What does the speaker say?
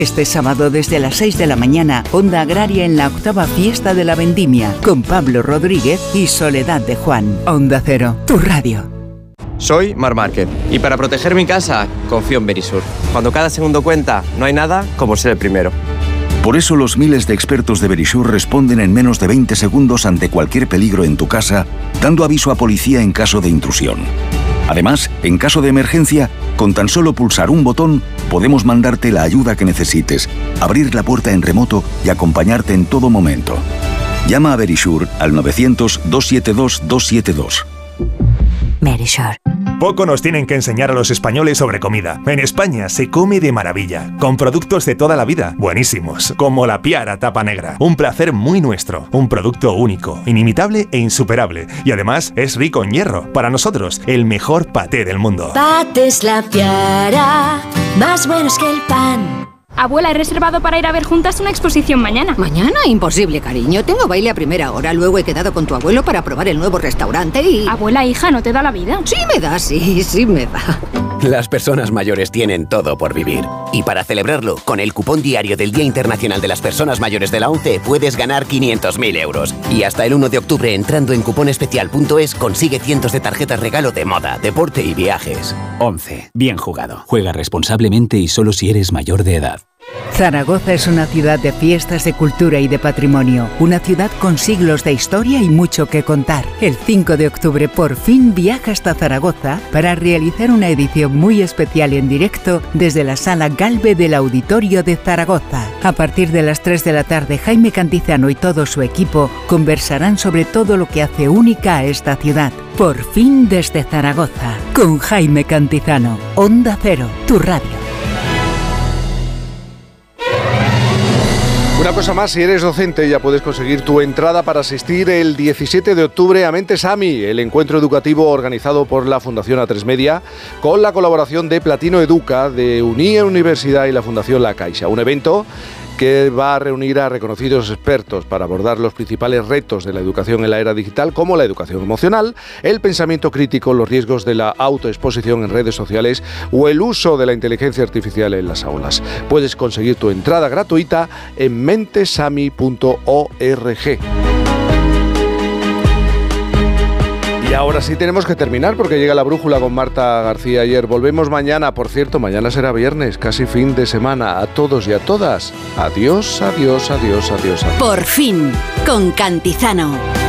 Este sábado desde las 6 de la mañana, Onda Agraria en la 8ª Fiesta de la Vendimia, con Pablo Rodríguez y Soledad de Juan. Onda Cero, tu radio. Soy Mar Márquez y para proteger mi casa confío en Verisur. Cuando cada segundo cuenta, no hay nada como ser el primero. Por eso los miles de expertos de Verisur responden en menos de 20 segundos ante cualquier peligro en tu casa, dando aviso a policía en caso de intrusión. Además, en caso de emergencia, con tan solo pulsar un botón, podemos mandarte la ayuda que necesites, abrir la puerta en remoto y acompañarte en todo momento. Llama a Verisur al 900-272-272. Verisur. Poco nos tienen que enseñar a los españoles sobre comida. En España se come de maravilla, con productos de toda la vida, buenísimos, como la Piara tapa negra. Un placer muy nuestro, un producto único, inimitable e insuperable. Y además es rico en hierro. Para nosotros, el mejor paté del mundo. Patés La Piara, más buenos que el pan. Abuela, he reservado para ir a ver juntas una exposición mañana. ¿Mañana? Imposible, cariño. Tengo baile a primera hora. Luego he quedado con tu abuelo para probar el nuevo restaurante y... Abuela, hija, ¿no te da la vida? Sí me da, sí me da. Las personas mayores tienen todo por vivir. Y para celebrarlo, con el cupón diario del Día Internacional de las Personas Mayores de la ONCE puedes ganar 500.000 euros. Y hasta el 1 de octubre, entrando en cuponespecial.es, consigue cientos de tarjetas regalo de moda, deporte y viajes. ONCE. Bien jugado. Juega responsablemente y solo si eres mayor de edad. Zaragoza es una ciudad de fiestas, de cultura y de patrimonio. Una ciudad con siglos de historia y mucho que contar. El 5 de octubre por fin viaja hasta Zaragoza para realizar una edición muy especial en directo desde la Sala Galve del Auditorio de Zaragoza. A partir de las 3 de la tarde, Jaime Cantizano y todo su equipo conversarán sobre todo lo que hace única a esta ciudad. Por fin desde Zaragoza, con Jaime Cantizano. Onda Cero, tu radio. Una cosa más, si eres docente ya puedes conseguir tu entrada para asistir el 17 de octubre a Mentes AMI, el encuentro educativo organizado por la Fundación A3 Media, con la colaboración de Platino Educa, de Unia Universidad y la Fundación La Caixa. Un evento que va a reunir a reconocidos expertos para abordar los principales retos de la educación en la era digital, como la educación emocional, el pensamiento crítico, los riesgos de la autoexposición en redes sociales o el uso de la inteligencia artificial en las aulas. Puedes conseguir tu entrada gratuita en mentesami.org. Y ahora sí tenemos que terminar porque llega la brújula con Marta García Ayer. Volvemos mañana, por cierto, mañana será viernes, casi fin de semana. A todos y a todas, adiós, adiós, adiós, adiós, adiós. Por fin, con Cantizano.